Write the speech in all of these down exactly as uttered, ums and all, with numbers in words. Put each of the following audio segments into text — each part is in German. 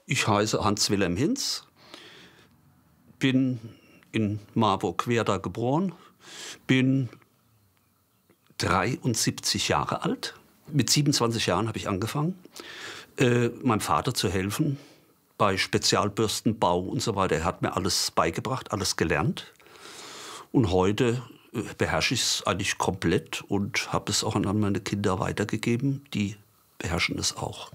Ich heiße Hans-Wilhelm Hinz, bin in Marburg-Querda geboren, bin dreiundsiebzig Jahre alt. Mit siebenundzwanzig Jahren habe ich angefangen, äh, meinem Vater zu helfen bei Spezialbürstenbau und so weiter. Er hat mir alles beigebracht, alles gelernt. Und heute äh, beherrsche ich es eigentlich komplett und habe es auch an meine Kinder weitergegeben. Die beherrschen es auch.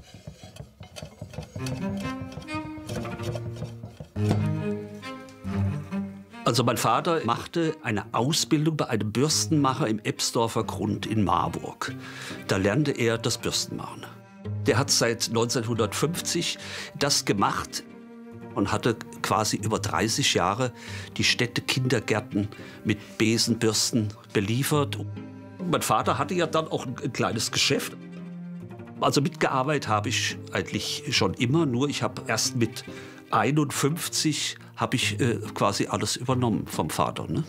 Also mein Vater machte eine Ausbildung bei einem Bürstenmacher im Ebsdorfer Grund in Marburg. Da lernte er das Bürstenmachen. Der hat seit neunzehnhundertfünfzig das gemacht und hatte quasi über dreißig Jahre die Städte Kindergärten mit Besenbürsten beliefert. Mein Vater hatte ja dann auch ein kleines Geschäft. Also mitgearbeitet habe ich eigentlich schon immer, nur ich habe erst mit einundfünfzig habe ich äh, quasi alles übernommen vom Vater. Ne?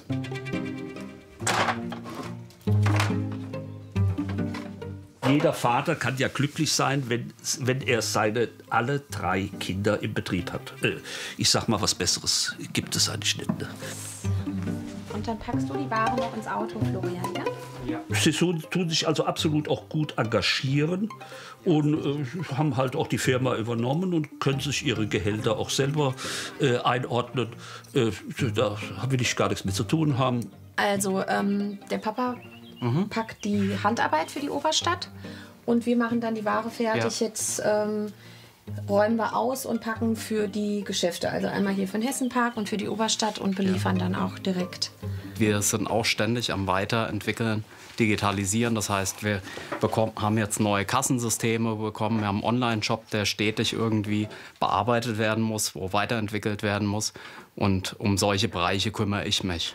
Jeder Vater kann ja glücklich sein, wenn, wenn er seine alle drei Kinder im Betrieb hat. Äh, ich sag mal, was Besseres gibt es eigentlich nicht. Ne? Und dann packst du die Ware noch ins Auto, Florian, ja? Ja. Sie tun, tun sich also absolut auch gut engagieren und äh, haben halt auch die Firma übernommen und können sich ihre Gehälter auch selber äh, einordnen. Äh, da will ich gar nichts mit zu tun haben. Also ähm, der Papa mhm. packt die Handarbeit für die Oberstadt und wir machen dann die Ware fertig. Ja. Jetzt ähm, räumen wir aus und packen für die Geschäfte. Also einmal hier für den Hessenpark und für die Oberstadt und beliefern ja. dann auch direkt. Wir sind auch ständig am Weiterentwickeln, digitalisieren. Das heißt, wir bekommen, haben jetzt neue Kassensysteme bekommen. Wir haben einen Online-Shop, der stetig irgendwie bearbeitet werden muss, wo weiterentwickelt werden muss. Und um solche Bereiche kümmere ich mich.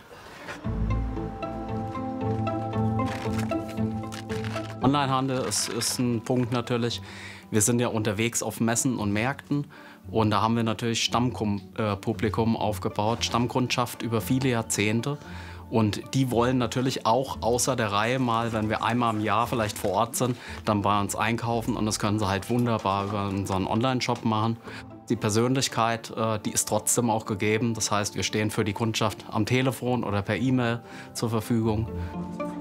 Onlinehandel ist, ist ein Punkt natürlich. Wir sind ja unterwegs auf Messen und Märkten und da haben wir natürlich Stammpublikum aufgebaut, Stammkundschaft über viele Jahrzehnte. Und die wollen natürlich auch außer der Reihe mal, wenn wir einmal im Jahr vielleicht vor Ort sind, dann bei uns einkaufen und das können sie halt wunderbar über unseren Online-Shop machen. Die Persönlichkeit, die ist trotzdem auch gegeben. Das heißt, wir stehen für die Kundschaft am Telefon oder per E-Mail zur Verfügung.